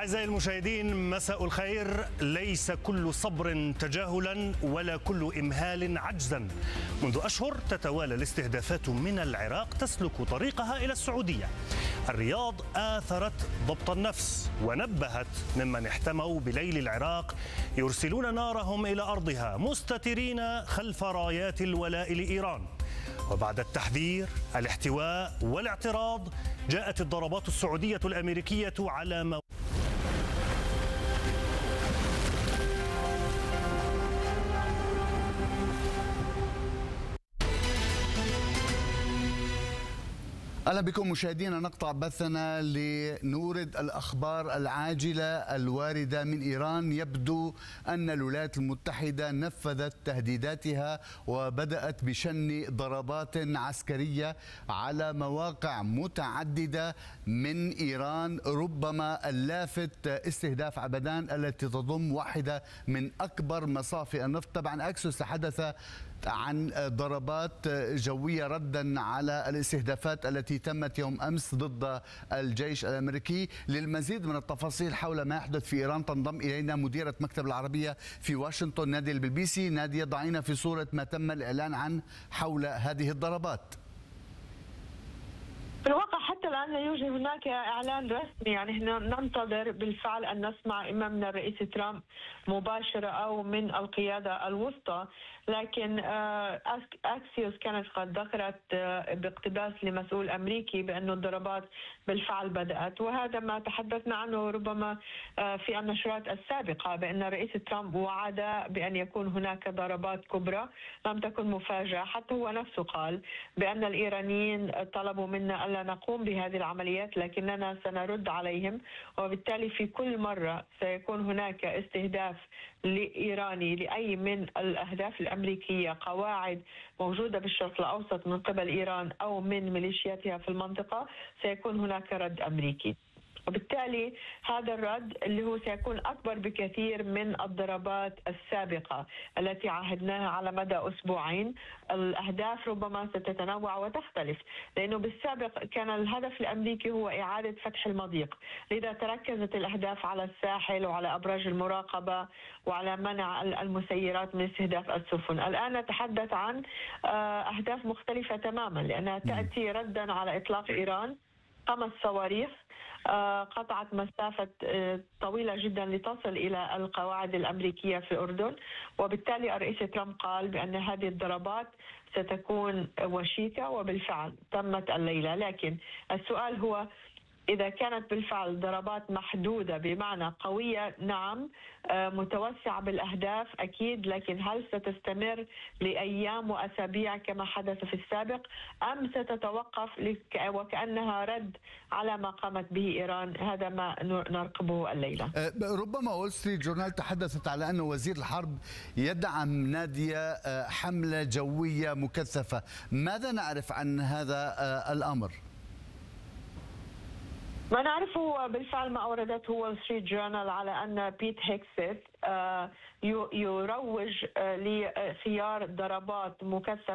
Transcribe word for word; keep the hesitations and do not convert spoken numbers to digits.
أعزائي المشاهدين، مساء الخير. ليس كل صبر تجاهلا ولا كل إمهال عجزا. منذ أشهر تتوالى الاستهدافات من العراق تسلك طريقها إلى السعودية. الرياض آثرت ضبط النفس ونبهت ممن احتموا بليل العراق يرسلون نارهم إلى أرضها مستترين خلف رايات الولاء لإيران. وبعد التحذير، الاحتواء والاعتراض، جاءت الضربات السعودية الأمريكية على مو... أهلا بكم مشاهدينا. نقطع بثنا لنورد الأخبار العاجلة الواردة من إيران. يبدو أن الولايات المتحدة نفذت تهديداتها وبدأت بشن ضربات عسكرية على مواقع متعددة من إيران، ربما اللافت استهداف عبدان التي تضم واحدة من أكبر مصافي النفط. طبعا أكسوس تحدث عن ضربات جوية ردا على الاستهدافات التي تمت يوم أمس ضد الجيش الأمريكي. للمزيد من التفاصيل حول ما يحدث في إيران تنضم إلينا مديرة مكتب العربية في واشنطن نادية البلبيسي. نادية، ضعينا في صورة ما تم الإعلان عنه حول هذه الضربات. في الواقع حتى الآن لا يوجد هناك إعلان رسمي، يعني احنا ننتظر بالفعل أن نسمع إما من الرئيس ترامب مباشرة أو من القيادة الوسطى. لكن أكسيوس كانت قد ذكرت باقتباس لمسؤول أمريكي بأن الضربات بالفعل بدأت، وهذا ما تحدثنا عنه ربما في النشرات السابقة، بأن الرئيس ترامب وعد بأن يكون هناك ضربات كبرى. لم تكن مفاجأة، حتى هو نفسه قال بأن الإيرانيين طلبوا منا ألا نقوم بهذه العمليات لكننا سنرد عليهم، وبالتالي في كل مرة سيكون هناك استهداف لإيراني لأي من الأهداف الأمريكية، قواعد موجودة بالشرق الأوسط من قبل إيران أو من ميليشياتها في المنطقة، سيكون هناك رد أمريكي. وبالتالي هذا الرد اللي هو سيكون أكبر بكثير من الضربات السابقة التي عهدناها على مدى أسبوعين. الأهداف ربما ستتنوع وتختلف، لأنه بالسابق كان الهدف الأمريكي هو إعادة فتح المضيق، لذا تركزت الأهداف على الساحل وعلى أبراج المراقبة وعلى منع المسيرات من استهداف السفن. الآن نتحدث عن أهداف مختلفة تماما، لأنها تأتي ردا على إطلاق إيران خمس صواريخ قطعت مسافة طويلة جدا لتصل إلى القواعد الأمريكية في الأردن. وبالتالي الرئيس ترامب قال بأن هذه الضربات ستكون وشيكة، وبالفعل تمت الليلة. لكن السؤال هو إذا كانت بالفعل ضربات محدودة بمعنى قوية، نعم، متوسعة بالأهداف أكيد، لكن هل ستستمر لأيام وأسابيع كما حدث في السابق، أم ستتوقف وكأنها رد على ما قامت به إيران؟ هذا ما نرقبه الليلة. ربما وول ستريت جورنال تحدثت على أن وزير الحرب يدعم نادية حملة جوية مكثفة. ماذا نعرف عن هذا الأمر؟ ما نعرفه بالفعل ما أوردته وول ستريت جورنال على أن بيت هيكسيت يروج لخيار ضربات مكثفة